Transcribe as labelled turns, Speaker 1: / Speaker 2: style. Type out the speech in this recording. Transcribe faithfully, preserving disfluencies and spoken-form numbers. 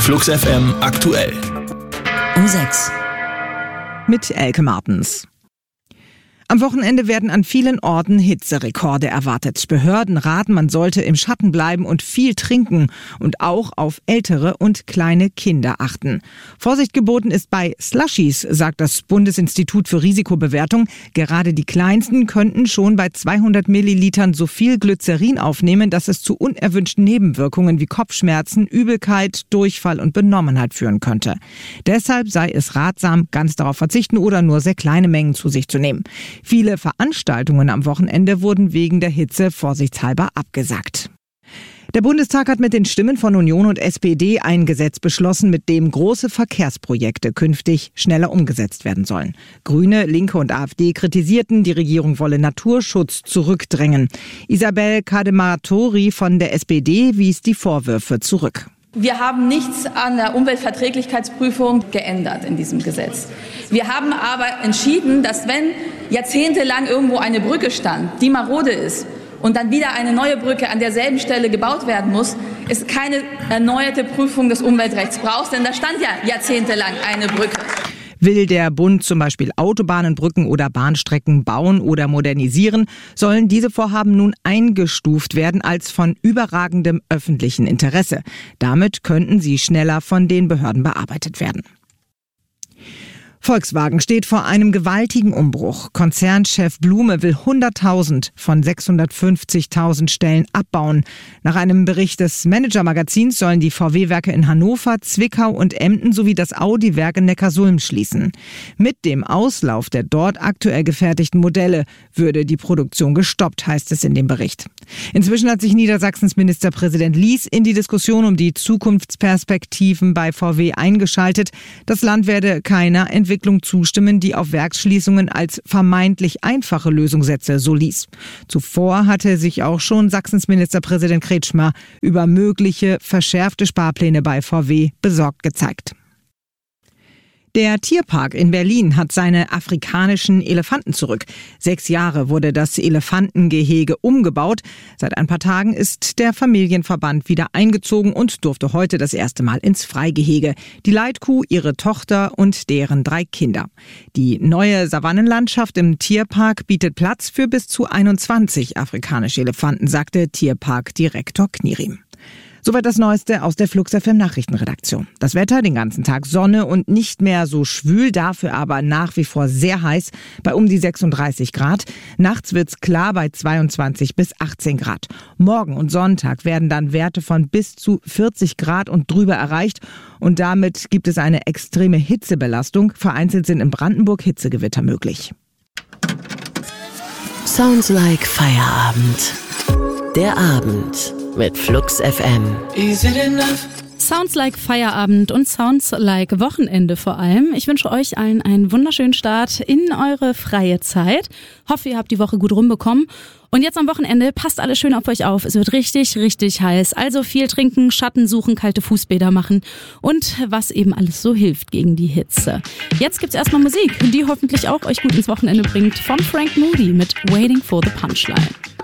Speaker 1: Flux F M aktuell.
Speaker 2: Um sechs.
Speaker 3: Mit Elke Martens. Am Wochenende werden an vielen Orten Hitzerekorde erwartet. Behörden raten, man sollte im Schatten bleiben und viel trinken und auch auf ältere und kleine Kinder achten. Vorsicht geboten ist bei Slushies, sagt das Bundesinstitut für Risikobewertung. Gerade die Kleinsten könnten schon bei zweihundert Millilitern so viel Glycerin aufnehmen, dass es zu unerwünschten Nebenwirkungen wie Kopfschmerzen, Übelkeit, Durchfall und Benommenheit führen könnte. Deshalb sei es ratsam, ganz darauf verzichten oder nur sehr kleine Mengen zu sich zu nehmen. Viele Veranstaltungen am Wochenende wurden wegen der Hitze vorsichtshalber abgesagt. Der Bundestag hat mit den Stimmen von Union und S P D ein Gesetz beschlossen, mit dem große Verkehrsprojekte künftig schneller umgesetzt werden sollen. Grüne, Linke und AfD kritisierten, die Regierung wolle Naturschutz zurückdrängen. Isabel Cadematori von der S P D wies die Vorwürfe zurück.
Speaker 4: Wir haben nichts an der Umweltverträglichkeitsprüfung geändert in diesem Gesetz. Wir haben aber entschieden, dass wenn jahrzehntelang irgendwo eine Brücke stand, die marode ist, und dann wieder eine neue Brücke an derselben Stelle gebaut werden muss, es keine erneuerte Prüfung des Umweltrechts braucht, denn da stand ja jahrzehntelang eine Brücke.
Speaker 3: Will der Bund zum Beispiel Autobahnen, Brücken oder Bahnstrecken bauen oder modernisieren, sollen diese Vorhaben nun eingestuft werden als von überragendem öffentlichen Interesse. Damit könnten sie schneller von den Behörden bearbeitet werden. Volkswagen steht vor einem gewaltigen Umbruch. Konzernchef Blume will hunderttausend von sechshundertfünfzigtausend Stellen abbauen. Nach einem Bericht des Manager-Magazins sollen die V W-Werke in Hannover, Zwickau und Emden sowie das Audi-Werk in Neckarsulm schließen. Mit dem Auslauf der dort aktuell gefertigten Modelle würde die Produktion gestoppt, heißt es in dem Bericht. Inzwischen hat sich Niedersachsens Ministerpräsident Lies in die Diskussion um die Zukunftsperspektiven bei V W eingeschaltet. Das Land werde keiner Entwicklung Entwicklung zustimmen, die auf Werksschließungen als vermeintlich einfache Lösung setze, so Lies. Zuvor hatte sich auch schon Sachsens Ministerpräsident Kretschmer über mögliche verschärfte Sparpläne bei V W besorgt gezeigt. Der Tierpark in Berlin hat seine afrikanischen Elefanten zurück. Sechs Jahre wurde das Elefantengehege umgebaut. Seit ein paar Tagen ist der Familienverband wieder eingezogen und durfte heute das erste Mal ins Freigehege. Die Leitkuh, ihre Tochter und deren drei Kinder. Die neue Savannenlandschaft im Tierpark bietet Platz für bis zu einundzwanzig afrikanische Elefanten, sagte Tierparkdirektor Knierim. Soweit das Neueste aus der Flux F M Nachrichtenredaktion. Das Wetter, den ganzen Tag Sonne und nicht mehr so schwül, dafür aber nach wie vor sehr heiß, bei um die sechsunddreißig Grad. Nachts wird's klar bei zweiundzwanzig bis achtzehn Grad. Morgen und Sonntag werden dann Werte von bis zu vierzig Grad und drüber erreicht. Und damit gibt es eine extreme Hitzebelastung. Vereinzelt sind in Brandenburg Hitzegewitter möglich.
Speaker 2: Sounds like Feierabend. Der Abend mit Flux F M.
Speaker 5: Is it enough?
Speaker 6: Sounds like Feierabend und Sounds like Wochenende vor allem. Ich wünsche euch allen einen wunderschönen Start in eure freie Zeit. Hoffe, ihr habt die Woche gut rumbekommen. Und jetzt am Wochenende passt alles schön auf euch auf. Es wird richtig, richtig heiß. Also viel trinken, Schatten suchen, kalte Fußbäder machen und was eben alles so hilft gegen die Hitze. Jetzt gibt's erstmal Musik, die hoffentlich auch euch gut ins Wochenende bringt. Von Frank Moody mit Waiting for the Punchline.